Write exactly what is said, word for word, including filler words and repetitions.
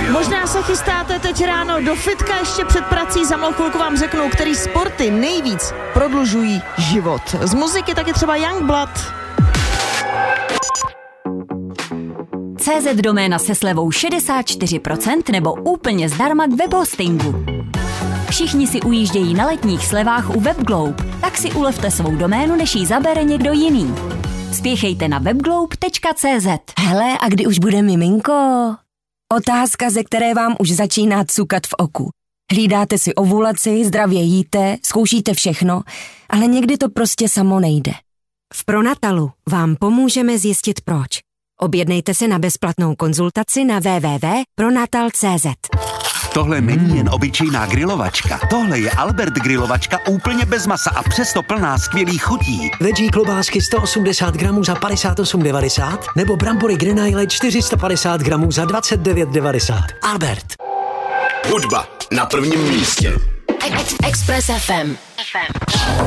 Možná se chystáte teď ráno do fitka ještě před prací, za mnou chvilku vám řeknu, který sporty nejvíc prodlužují život. Z muziky taky třeba Youngblood. cé zet doména se slevou šedesát čtyři procent nebo úplně zdarma k webhostingu. Všichni si ujíždějí na letních slevách u WebGlobe, tak si ulevte svou doménu, než ji zabere někdo jiný. Spěchejte na webglobe tečka cé zet. Hele, a kdy už bude miminko? Otázka, ze které vám už začíná cukat v oku. Hlídáte si ovulaci, zdravě jíte, zkoušíte všechno, ale někdy to prostě samo nejde. V Pronatalu vám pomůžeme zjistit proč. Objednejte se na bezplatnou konzultaci na w w w tečka pronatal tečka cé zet. Tohle není jen obyčejná grilovačka. Tohle je Albert grilovačka úplně bez masa a přesto plná skvělých chutí. Veggie klobásky sto osmdesát gramů za padesát osm devadesát nebo brambory Grenaille čtyři sta padesát gramů za dvacet devět devadesát. Albert. Hudba na prvním místě. Express ef em.